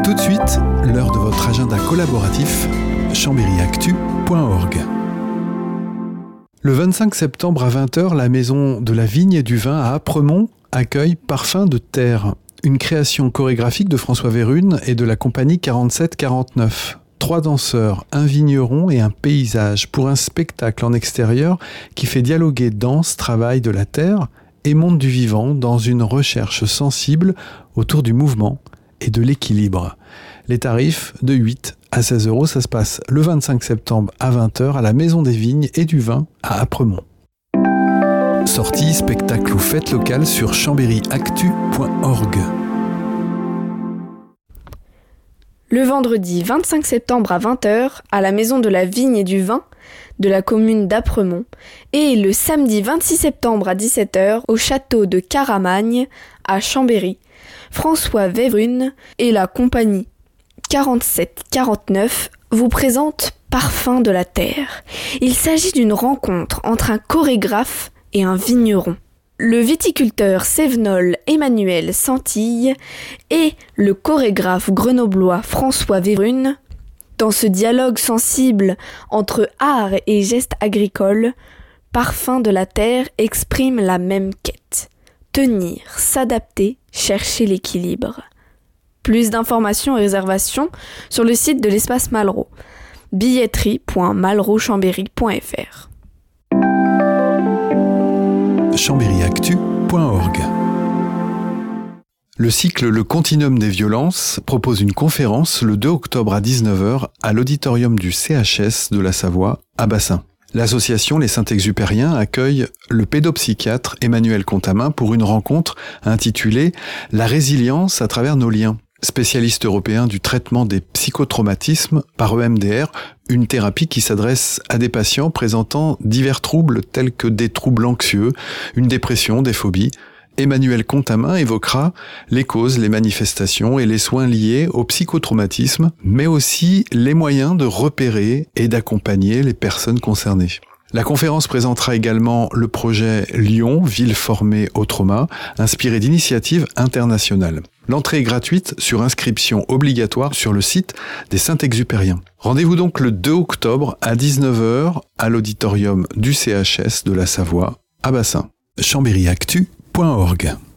Tout de suite, l'heure de votre agenda collaboratif, chambéryactu.org. Le 25 septembre à 20h, la Maison de la Vigne et du Vin à Apremont accueille Parfums de Terre, une création chorégraphique de François Vérune et de la compagnie 4749. 3 danseurs, un vigneron et un paysage pour un spectacle en extérieur qui fait dialoguer danse, travail de la terre et monde du vivant dans une recherche sensible autour du mouvement et de l'équilibre. Les tarifs de 8 à 16 €, ça se passe le 25 septembre à 20h à la Maison des Vignes et du Vin à Apremont. Sorties, spectacles ou fêtes locales sur chambéryactu.org. Le vendredi 25 septembre à 20h à la Maison de la Vigne et du Vin de la commune d'Apremont et le samedi 26 septembre à 17h au château de Caramagne à Chambéry, François Vérune et la compagnie 4749 vous présentent Parfums de la Terre. Il s'agit d'une rencontre entre un chorégraphe et un vigneron. Le viticulteur cévenol Emmanuel Santille et le chorégraphe grenoblois François Vérune. Dans ce dialogue sensible entre art et gestes agricoles, Parfums de la Terre exprime la même quête. Tenir, s'adapter, chercher l'équilibre. Plus d'informations et réservations sur le site de l'Espace Malraux. billetterie.malrauxchambéry.fr. chambéryactu.org. Le cycle Le Continuum des violences propose une conférence le 2 octobre à 19h à l'auditorium du CHS de la Savoie à Bassin. L'association Les Saint-Exupériens accueille le pédopsychiatre Emmanuel Contamin pour une rencontre intitulée « La résilience à travers nos liens ». Spécialiste européen du traitement des psychotraumatismes par EMDR, une thérapie qui s'adresse à des patients présentant divers troubles tels que des troubles anxieux, une dépression, des phobies. Emmanuel Contamin évoquera les causes, les manifestations et les soins liés au psychotraumatisme, mais aussi les moyens de repérer et d'accompagner les personnes concernées. La conférence présentera également le projet Lyon, ville formée au trauma, inspiré d'initiatives internationales. L'entrée est gratuite sur inscription obligatoire sur le site des Saint-Exupériens. Rendez-vous donc le 2 octobre à 19h à l'auditorium du CHS de la Savoie à Bassin. chambéryactu.org